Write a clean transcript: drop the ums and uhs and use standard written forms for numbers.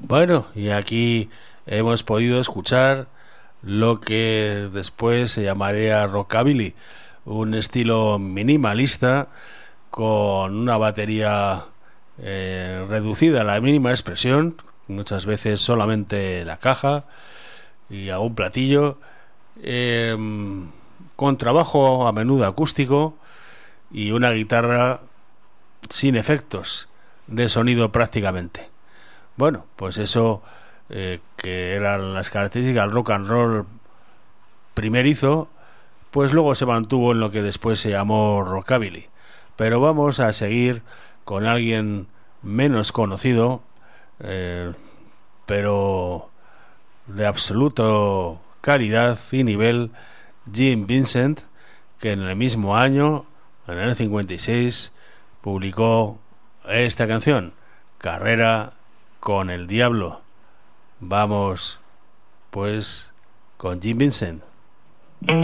Bueno, y aquí hemos podido escuchar lo que después se llamaría rockabilly, un estilo minimalista con una batería reducida a la mínima expresión, muchas veces solamente la caja y algún platillo, eh, con trabajo a menudo acústico y una guitarra sin efectos de sonido prácticamente. Bueno, pues eso que eran las características del rock and roll primerizo, pues luego se mantuvo en lo que después se llamó rockabilly. Pero vamos a seguir con alguien menos conocido, eh, pero de absoluto calidad y nivel, Jim Vincent, que en el mismo año, en el 56, publicó esta canción, Carrera con el Diablo. Vamos, pues, con Jim Vincent.